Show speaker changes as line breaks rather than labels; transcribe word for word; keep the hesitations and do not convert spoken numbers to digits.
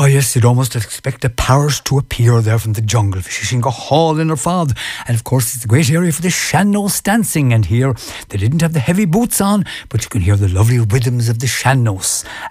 yes, you'd almost expect a parrot to appear there from the jungle. Fishing go haul in her fad. And of course, it's a great area for the sean-nós dancing. And here, they didn't have the heavy boots on, but you can hear the lovely rhythms of the sean-nós.